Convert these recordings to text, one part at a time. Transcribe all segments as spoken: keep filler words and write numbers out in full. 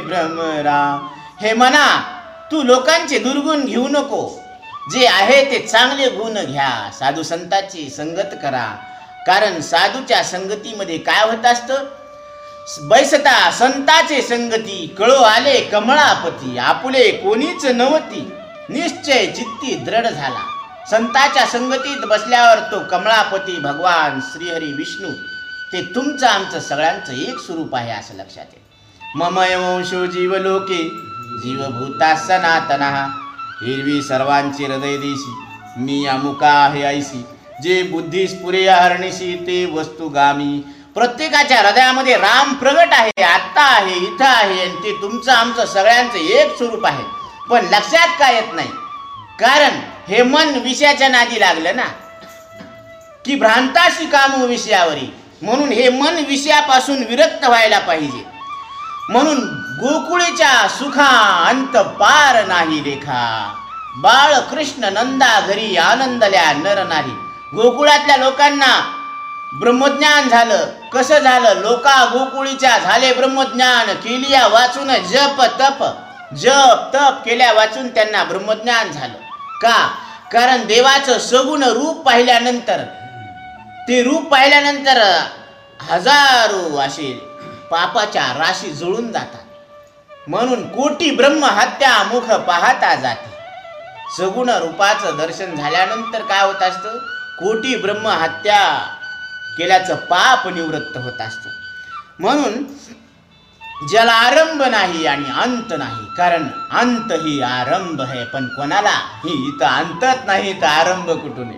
भ्रमरा. हे मना, तू लोकांचे दुर्गुण घेऊ नको, जे आहे ते चांगले गुण घ्या. साधू संतांची संगत करा, कारण साधूच्या संगतीमध्ये काय होत असतं? बैसता संताचे संगती, कळो आले कमळापती. आपुले कोणीच नवती, निश्चय चित्ती दृढ झाला. संताच्या संगतीत बसल्यावर तो कमळापती भगवान श्रीहरी विष्णू, ते तुमचं आमचं सगळ्यांचं एक स्वरूप आहे असं लक्षात येईल. ममय वंशो जीवलोके जीवभूता सनातना. हिरवी सर्वांची हृदय देशी, मी अमुका आहे ऐसी. जे बुद्धीस पुरे हरणीशी, ते वस्तुगामी. प्रत्येकाच्या हृदयामध्ये राम प्रगट आहे, आत्ता आहे, इथं आहे, आणि ते तुमचं आमचं सगळ्यांचं एक स्वरूप आहे. पण लक्षात काय येत नाही, कारण हे मन विषयाच्या नादी लागलं ना, की भ्रांताशी कामू विषयावरी. म्हणून हे मन विषयापासून विरक्त व्हायला पाहिजे. म्हणून गोकुळीच्या सुखा अंत पार नाही रेखा. बाळ कृष्ण नंदा घरी आनंदल्या नर नाही. गोकुळातल्या लोकांना ब्रह्मज्ञान झालं. कसं झालं? लोका गोकुळीच्या झाले ब्रह्मज्ञान. केलिया वाचून जप तप, जप तप केल्या वाचून त्यांना ब्रह्मज्ञान झालं. का? कारण देवाचं सगुण रूप पाहिल्यानंतर, ते रूप पाहिल्यानंतर हजारो असे पापाच्या राशी जुळून जातात. म्हणून कोटी ब्रह्म हत्या मुख पाहता जाते. सगुण रूपाचं दर्शन झाल्यानंतर काय होत असतं? कोटी ब्रह्म हत्या केल्याचं पाप निवृत्त होत असतं. म्हणून ज्याला आरंभ नाही आणि अंत नाही, कारण अंत ही आरंभ आहे, पण कोणाला ही इथं अंतच नाही तर आरंभ कुठून?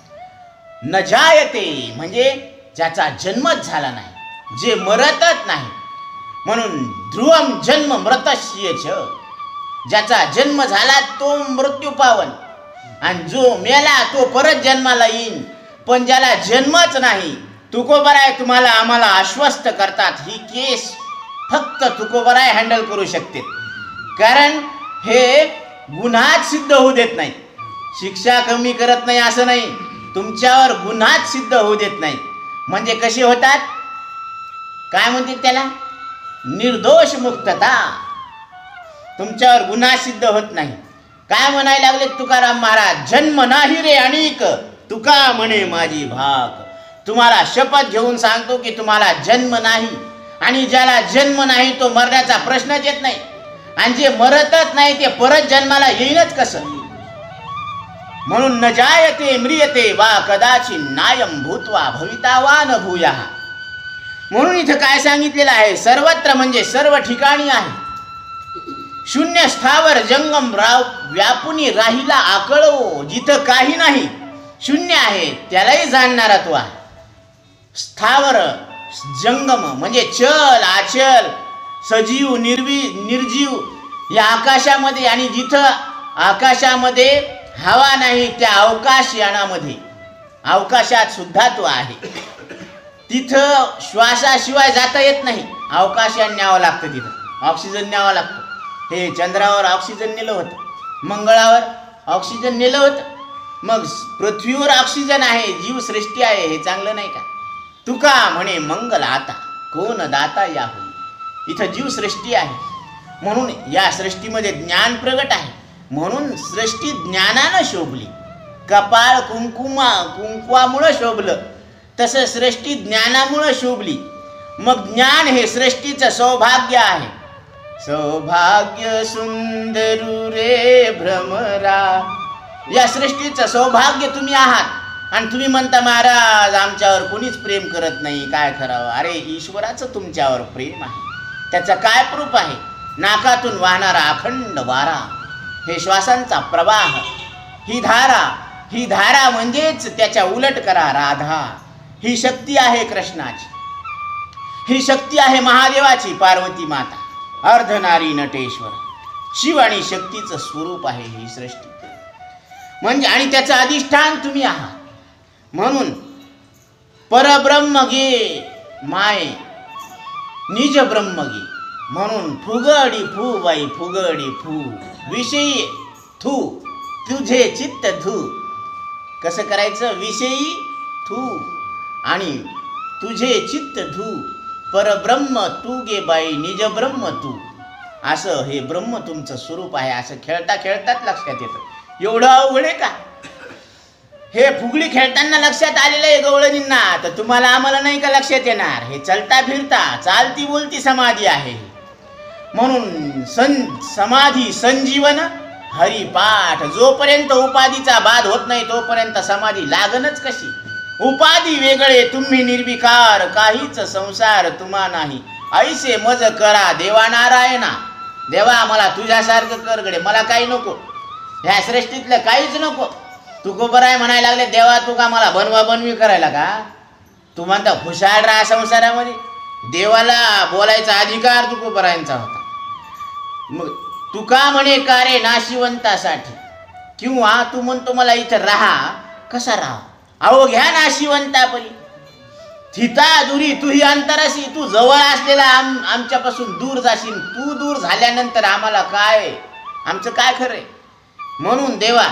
न जायते म्हणजे ज्याचा जन्मच झाला नाही, जे मरतच नाही. म्हणून ध्रुवम जन्म मृतस्यच, ज्याचा जन्म झाला तो मृत्यू पावन, आणि जो मेला तो परत जन्माला येईन. पण ज्याला जन्मच नाही, तुकोबराय तुम्हाला आम्हाला आश्वस्त करतात, ही केस फक्त तुकोबराय हँडल करू शकते. कारण हे गुन्हाच सिद्ध होऊ देत नाही. शिक्षा कमी करत नाही असं नाही, तुमच्यावर गुन्हाच सिद्ध होऊ देत नाही. म्हणजे कसे होतात? काय म्हणतात त्याला? निर्दोष मुक्तता. तुमच्यावर गुन्हा सिद्ध होत नाही. काय म्हणायला लागले तुकाराम महाराज? जन्म नाही रे अनेक, तुका म्हणे माझी भाग. तुम्हाला शपथ घेऊन सांगतो की तुम्हाला जन्म नाही, आणि ज्याला जन्म नाही तो मरण्याचा प्रश्नच येत नाही. आणि जे मरतच नाही ते परत जन्माला येईनच कसं? म्हणून न जायते म्रियते वा कदाचित नायम भूत्वा भवितावान भूयाः. म्हणून इथं काय सांगितलेलं आहे? सर्वत्र म्हणजे सर्व ठिकाणी आहे. शून्य स्थावर जंगम राव व्यापुनी राहिला आकळो. जिथं काही नाही, शून्य आहे, त्यालाही जाणणारा तो आहे. स्थावर जंगम म्हणजे चल आचल, सजीव निर्वी निर्जीव या आकाशामध्ये, आणि जिथं आकाशामध्ये हवा नाही त्या अवकाश यानामध्ये, अवकाशात सुद्धा तो आहे. तिथं श्वासाशिवाय जाता येत नाही, अवकाशात न्यावं लागतं. तिथं ऑक्सिजन न्यावं लागतं. हे चंद्रावर ऑक्सिजन नेलं होतं, मंगळावर ऑक्सिजन नेलं होतं, मग पृथ्वीवर ऑक्सिजन आहे, जीवसृष्टी आहे. हे चांगलं नाही का? तुका म्हणे मंगल आता, कोण दाता याहून. इथं जीवसृष्टी आहे, म्हणून या सृष्टीमध्ये ज्ञान प्रगट आहे. म्हणून सृष्टी ज्ञानानं शोभली. कपाळ कुंकुमा कुंकवामुळं शोभलं, तसं सृष्टी ज्ञानामुळं शोभली. मग ज्ञान हे सृष्टीचं सौभाग्य आहे. सौभाग्य सुंदरू रे भ्रमरा, या सृष्टीचं सौभाग्य तुम्ही आहात. आणि तुम्ही म्हणता महाराज आमच्यावर कोणीच प्रेम करत नाही, काय करावं? अरे ईश्वराचं तुमच्यावर प्रेम आहे. त्याचं काय प्रूफ आहे? नाकातून वाहणारा अखंड वारा, हे श्वासांचा प्रवाह, ही धारा, ही धारा म्हणजेच त्याच्या उलट करा राधा. ही शक्ती आहे कृष्णाची, ही शक्ती आहे महादेवाची, पार्वती माता, अर्धनारी नटेश्वर, शिव आणि शक्तीचं स्वरूप आहे ही सृष्टी. म्हणजे आणि त्याचं अधिष्ठान तुम्ही आहात. म्हणून परब्रह्म गे माय निज ब्रह्म गे. म्हणून फुगडी फू बाई फुगडी फू, विषयी थू तुझे चित्त धू. कसं करायचं? विषयी थू आणि तुझे चित्त धू. परब्रह्म तू गे बाई निज ब्रह्म तू. असं हे ब्रह्म तुमचं स्वरूप आहे असं खेळता खेळताच लक्षात येतं. एवढं अवघड आहे का? हे फुगडी खेळताना लक्षात आलेलं आहे गवळणींना, तर तुम्हाला आम्हाला नाही का लक्षात येणार? हे चलता फिरता चालती बोलती समाधी आहे. म्हणून सं समाधी संजीवन हरिपाठ. जोपर्यंत उपाधीचा बाध होत नाही तोपर्यंत समाधी लागणच कशी? उपाधी वेगळे तुम्ही निर्विकार, काहीच संसार तुम्हा नाही. ऐसे मज करा देवा नारायणा. देवा मला तुझ्यासारखं कर गडे, मला काही नको, ह्या सृष्टीतलं काहीच नको. तू बराय म्हणायला लागले देवा, तू का मला बनवा बनवी करायला का? तू म्हणता खुशाल राहा संसारामध्ये. देवाला बोलायचा अधिकार तू बरायांचा होता. मग तू का म्हणे का रे नाशिवंतासाठी, किंवा तू म्हणतो मला इथं राहा, कसा राहा? अहो घ्या नाशिवंतापरी. थिता दुरी तूही अंतराशी. तू जवळ असलेला आम आमच्यापासून दूर जाशील. तू दूर झाल्यानंतर आम्हाला काय, आमचं काय खरंय? म्हणून देवा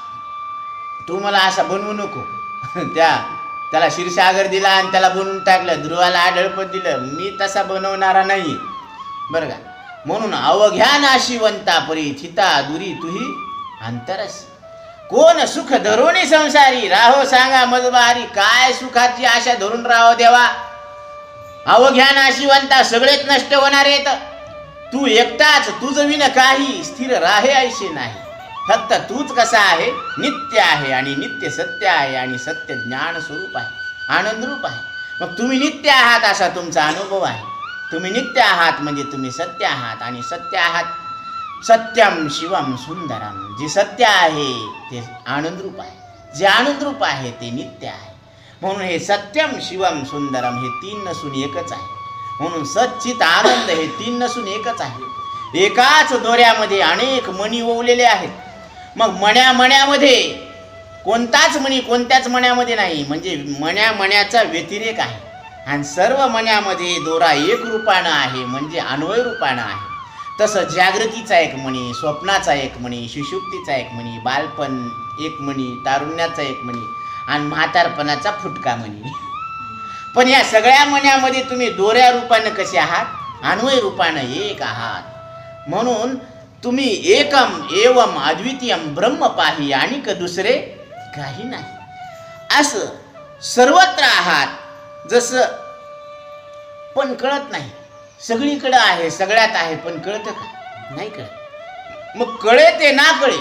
तू मला असा बनवू नको. त्या त्याला क्षीरसागर दिला आणि त्याला बनवून टाकलं, ध्रुवाला आढळपत दिलं. मी तसा बनवणारा नाही बरं का. म्हणून अवघ्या नाशिवंतापरी थिता दुरी तुही अंतरसी. कोण सुख धरोनी संसारी, राहो सांगा मजबारी. काय सुखाची आशा धरून राहो देवा? अवघ्या नाशिवंता सगळेच नष्ट होणार आहेत. तू एकटाच, तुझ विन काही स्थिर राहे ऐसे नाही. फक्त तूच कसा आहे? नित्य आहे आणि नित्य सत्य आहे आणि सत्य ज्ञान स्वरूप आहे, आनंद रूप आहे. मग तुम्ही नित्य आहात असा तुमचा अनुभव आहे. तुम्ही नित्य आहात म्हणजे तुम्ही सत्य आहात आणि सत्य आहात. सत्यम शिवम सुंदरम. जे सत्य आहे ते आनंद रूप आहे, जे आनंद रूप आहे ते नित्य आहे. म्हणून हे सत्यम शिवम सुंदरम हे तीन नसून एकच आहे. म्हणून सच्चित आनंद हे तीन नसून एकच आहे. एकाच दोऱ्यामध्ये अनेक मणी ओवलेले आहेत. मग मण्या मण्यामध्ये कोणताच मणी कोणत्याच मण्यामध्ये नाही, म्हणजे मण्या मण्याचा व्यतिरेक आहे. आणि सर्व मण्यामध्ये दोरा एक रूपानं आहे, म्हणजे अन्वय रूपानं आहे. तसं जागृतीचा एक मणी, स्वप्नाचा एक मणी, सुषुप्तीचा एक मणी, बालपण एक मणी, तारुण्याचा एक मणी आणि म्हातारपणाचा फुटका मणी. पण या सगळ्या मण्यामध्ये तुम्ही दोऱ्या रूपानं कसे आहात? अन्वय रूपानं एक आहात. म्हणून तुम्ही एकम एवम अद्वितीयम ब्रह्म पाही आणि क दुसरे काही नाही असं सर्वत्र आहात. जसं पण कळत नाही. सगळीकडं आहे, सगळ्यात आहे, पण कळतं का? नाही कळत. मग कळे ते ना कळे,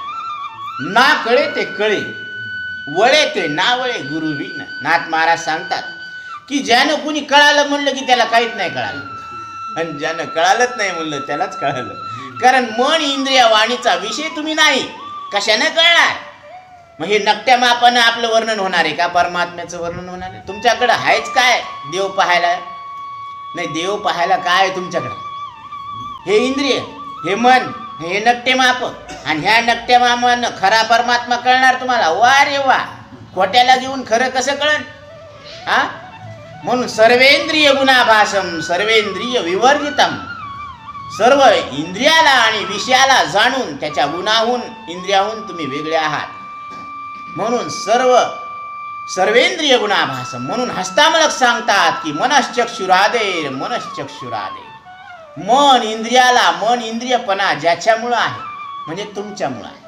ना कळे ते कळे, वळे ते ना वळे गुरुविन. नाथ महाराज सांगतात की ज्यानं कुणी कळालं म्हणलं की त्याला काहीच नाही कळालं, आणि ज्यानं कळालंच नाही म्हणलं त्यालाच कळालं. कारण मन इंद्रिय वाणीचा विषय तुम्ही नाही, कशानं कळणार? मग हे नकट्या मापानं आपलं वर्णन होणार आहे का? परमात्म्याचं वर्णन होणार आहे? तुमच्याकडं आहेच काय देव पाहायला? नाही, देव पाहायला काय आहे तुमच्याकडं? हे इंद्रिय, हे मन, हे नकटे माप, आणि ह्या नकट्या मापानं खरा परमात्मा कळणार तुम्हाला? वा रे वा, खोट्याला घेऊन खरं कसं कळण? हा, म्हणून सर्वेंद्रिय गुणाभासम सर्वेंद्रिय विवर्जितम. सर्व इंद्रियाला आणि विषयाला जाणून त्याच्या गुणाहून इंद्रियाहून तुम्ही वेगळे आहात. म्हणून सर्व सर्वेंद्रिय गुणाभासम. म्हणून हस्तामलक सांगतात की मनश्चक्षुरादेर मनश्चक्षुरादेर. मन इंद्रियाला, मन इंद्रियपणा ज्याच्यामुळं आहे म्हणजे तुमच्यामुळं आहे.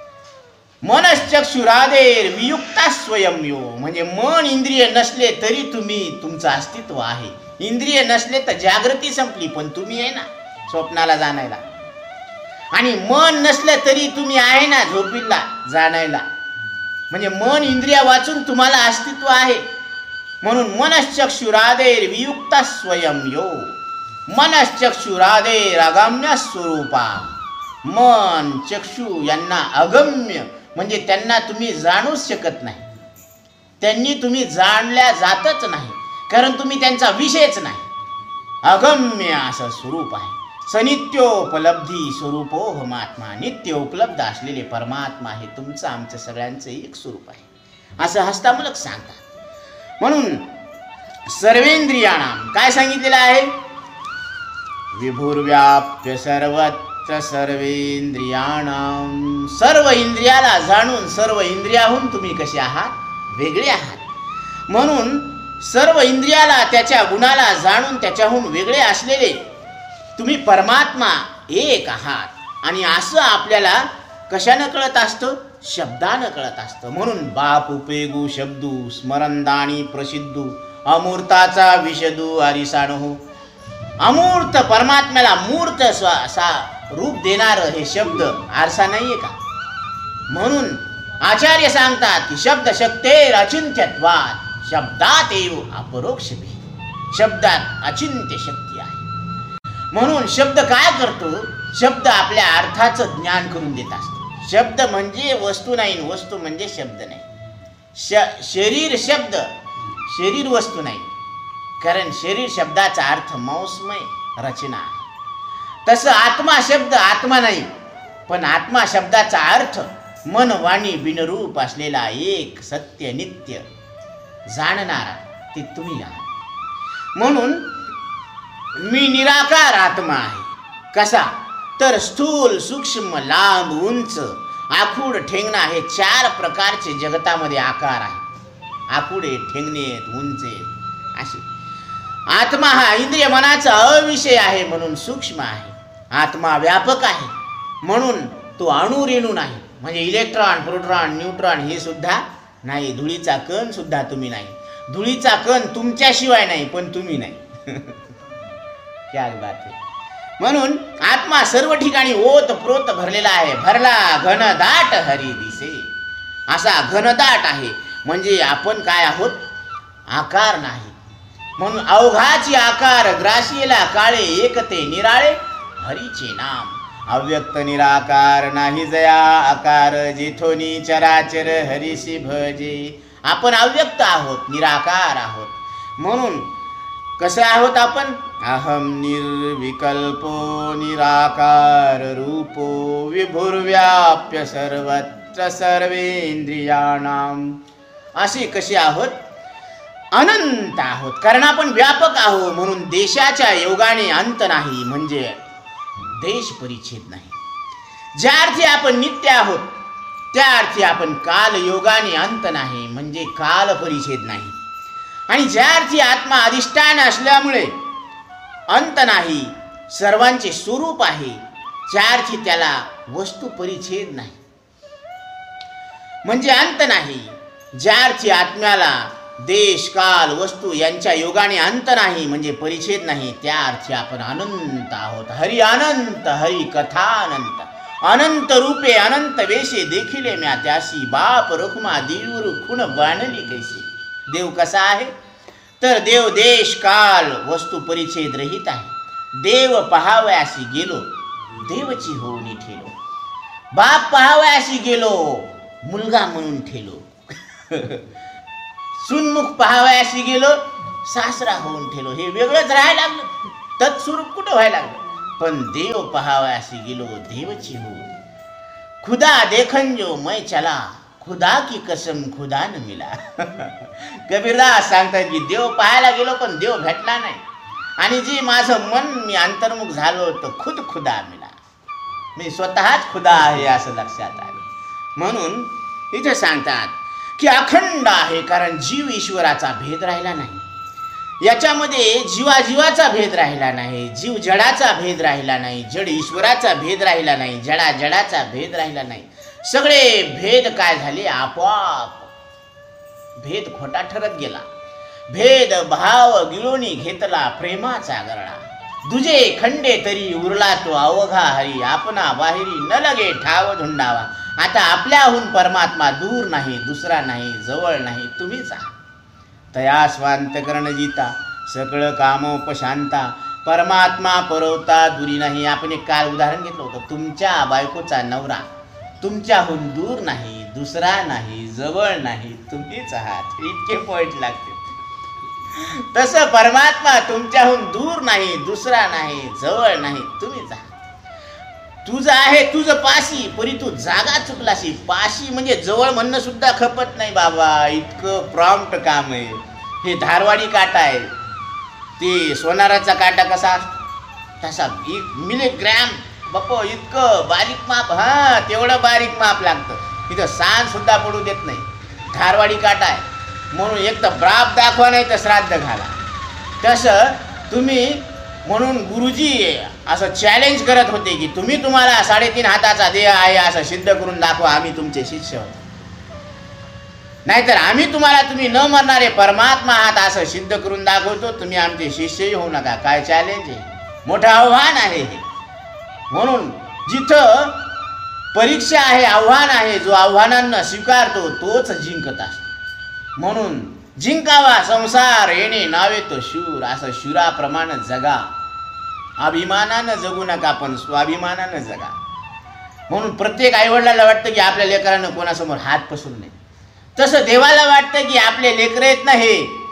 मनश्चक्षुरादेर वियुक्ता स्वयंयो. म्हणजे मन इंद्रिय नसले तरी तुम्ही, तुमचं अस्तित्व आहे. इंद्रिय नसले तर जागृती संपली, पण तुम्ही आहे ना स्वप्नाला जाणायला. आणि मन नसलं तरी तुम्ही आहे ना झोपीला जाणायला. म्हणजे मन इंद्रिया वाचून तुम्हाला अस्तित्व आहे. म्हणून मनश्चक्षुरादेर वियुक्ता स्वयंयो. मनश्चक्षुरादेर अगम्य स्वरूपा. मन चक्षु यांना अगम्य म्हणजे त्यांना तुम्ही जाणूच शकत नाही. त्यांनी तुम्ही जाणल्या जातच नाही, कारण तुम्ही त्यांचा विषयच नाही. अगम्य असं स्वरूप आहे. सनित्योपलब्धी स्वरूपो महात्मा. नित्य उपलब्ध असलेले परमात्मा हे तुमचं आमचं सगळ्यांचं एक स्वरूप आहे असं हस्तामलक सांगतात. म्हणून सर्वेंद्रियाणाम काय सांगितलेलं आहे? विभुर्व्याप्य सर्वत्र सर्वेंद्रियाणाम. सर्व इंद्रियाला जाणून सर्व इंद्रियाहून तुम्ही कसे आहात? वेगळे आहात. म्हणून सर्व इंद्रियाला त्याच्या गुणाला जाणून त्याच्याहून वेगळे असलेले तुम्ही परमात्मा एक आहात. आणि असं आपल्याला कशानं कळत असतं? शब्दानं कळत असतं. म्हणून बाप उपेगू शब्दू स्मरंदाणी प्रसिद्धू अमूर्ताचा विषदू हरिसाणो. अमूर्त परमात्म्याला मूर्त असा रूप देणार हे शब्द आरसा नाहीये का? म्हणून आचार्य सांगतात की शब्द शक्तेर अचिंत्यत्वात्, शब्दात एव अपरोक्ष भेद. शब्दात अचिंत्य शक्ती आहे. म्हणून शब्द काय करतो? शब्द आपल्या अर्थाचं ज्ञान करून देत असतो. शब्द म्हणजे वस्तू नाही, वस्तू म्हणजे शब्द नाही. श शरीर शब्द, शरीर वस्तू नाही. कारण शरीर शब्दाचा अर्थ मौसमय रचना आहे. तसं आत्मा शब्द आत्मा नाही, पण आत्मा शब्दाचा अर्थ मन वाणी बिनरूप असलेला एक सत्य नित्य जाणणारा ते तुम्ही आहात. म्हणून मी निराकार आत्मा आहे. कसा? तर स्थूल सूक्ष्म लांब उंच आखूड ठेंगणा हे चार प्रकारचे जगतामध्ये आकार आहे. आखुडे ठेंगणे उंचे असे. आत्मा हा इंद्रिय मनाचा अविषय आहे म्हणून सूक्ष्म आहे. आत्मा व्यापक आहे म्हणून तो अणु रेणू नाही. म्हणजे इलेक्ट्रॉन प्रोटॉन न्यूट्रॉन हे सुद्धा नाही. धुळीचा कण सुद्धा तुम्ही नाही. धुळीचा कण तुमच्याशिवाय नाही, पण तुम्ही नाही. क्या बात आहे. म्हणून आत्मा सर्व ठिकाणी ओत प्रोत भरलेला आहे. भरला घनदाट हरी दिसे. असा घनदाट आहे. म्हणजे आपण काय आहोत? आकार नाही. म्हणून अवघाची आकार ग्रासीला काळे एकते निराळे हरीचे नाम. अव्यक्त निराकार नाही जया आकार जेथोनी चराचर हरीशी भजे. आपण अव्यक्त आहोत, निराकार आहोत. म्हणून कसं आहोत आपण? अहम निर्विकल्पो निराकार रूपो विभुर्व्याप्य सर्वत्र सर्वेंद्रियाणाम. असे कसे आहोत? अनंत आहोत. कारण आपण व्यापक आहोत. म्हणून देशाच्या योगाने अंत नाही, म्हणजे देश परिच्छेद नाही. ज्या अर्थी आपण नित्य आहोत त्या अर्थी आपण काल योगाने अंत नाही, म्हणजे काल परिच्छेद नाही. आणि ज्या अर्थी आत्मा अधिष्ठान असल्यामुळे अंत नाही, सर्वांचे स्वरूप आहे, त्या अर्थी त्याला वस्तू परिच्छेद नाही, म्हणजे अंत नाही. ज्या अर्थी आत्म्याला देश काल वस्तू यांच्या योगाने अंत नाही, म्हणजे परिच्छेद नाही, त्या अर्थी आपण अनंत आहोत. हरी अनंत हरी कथा अनंत. अनंत रूपे अनंत वेशे देखिले म्या त्यासी बाप रखुमा देऊर खुण बाणली कैसे. देव कसा आहे? तर देव देश काल वस्तू परिच्छेद रहित आहे. देव पहावयासी गेलो देवची होऊनी ठेलो. बाप पहावयासी गेलो मुलगा म्हणून ठेलो. सुनमुख पहावयासी गेलो सासरा होऊन ठेलो. हे वेगळंच राहायला लागलं, तत्स्वरूप कुठं व्हायला लागलं. पण देव पहावयासी गेलो देवची हो. खुदा देखन जो मैं चला खुदा की कसम खुदा न मिला. कबीरदास सांगतात की देव पाहायला गेलो पण देव भेटला नाही. आणि जे माझं मन मी अंतर्मुख झालो तर खुद खुदा मिला. मी स्वतःच खुदा आहे असं लक्षात आलं. म्हणून इथे सांगतात की अखंड आहे, कारण जीव ईश्वराचा भेद राहिला नाही. याच्यामध्ये जीवाजीवाचा भेद राहिला नाही, जीव जडाचा भेद राहिला नाही, जड ईश्वराचा भेद राहिला नाही, जडा जडाचा भेद राहिला नाही. सगळे भेद काय झाले? आपोआप भेद खोटा ठरत गेला. भेद भाव गिळोनी घेतला प्रेमाचा गरळा. दुजे खंडे तरी उरला तो अवघा हरी. आपणा बाहेरी न लगे ठाव धुंडावा. आता आपल्याहून परमात्मा दूर नाही, दुसरा नाही, जवळ नाही, तुम्हीच आहात. तया स्वांत करण जिता सकळ कामोपशांता. परमात्मा परवता दुरी नाही. आपण एक काल उदाहरण घेतलं होतं. तुमच्या बायकोचा नवरा तुमच्याहून दूर नाही, दुसरा नाही, जवळ नाही, तुम्हीच आहात. इतके पॉइंट लागते. तसं परमात्मा तुमच्याहून दूर नाही, दुसरा नाही, जवळ नाही, तुम्हीच आहात. तुझं आहे तुझं पाशी, परी तू जागा चुकलाशी. पाशी म्हणजे जवळ म्हणणं सुद्धा खपत नाही बाबा, इतकं प्रॉम्प्ट काम आहे. हे धारवाडी काटा आहे. ते सोनाराचा काटा कसा तसा मिलीग्रॅम बापो, इतकं बारीक माप. हा तेवढं बारीक माप लागतं. इथं सांज सुद्धा पडू देत नाही. धारवाडी काटा आहे म्हणून एक तर ब्राप दाखवा नाही तर श्राद्ध घाला. तसं तुम्ही म्हणून गुरुजी असं चॅलेंज करत होते की तुम्ही तुम्हाला साडेतीन हाताचा देह आहे असं सिद्ध करून दाखवा, आम्ही तुमचे शिष्य होतो. नाहीतर आम्ही तुम्हाला तुम्ही न मरणारे परमात्मा आहात असं सिद्ध करून दाखवतो, तुम्ही आमचे शिष्यही होऊ नका. काय चॅलेंज आहे, मोठं आव्हान आहे हे. म्हणून जिथं परीक्षा आहे, आव्हान आहे, जो आव्हानांना स्वीकारतो तोच जिंकत असतो. म्हणून जिंकावा संसार येणे नावे तो शूर, असं शूराप्रमाणे जगा. अभिमानानं जगू नका, पण स्वाभिमानानं जगा. म्हणून प्रत्येक आईवडिलाला वाटतं की आपल्या लेकरानं कोणासमोर हात पसरू नये. तसं देवाला वाटतं की आपले लेकरं आहेत ना, हे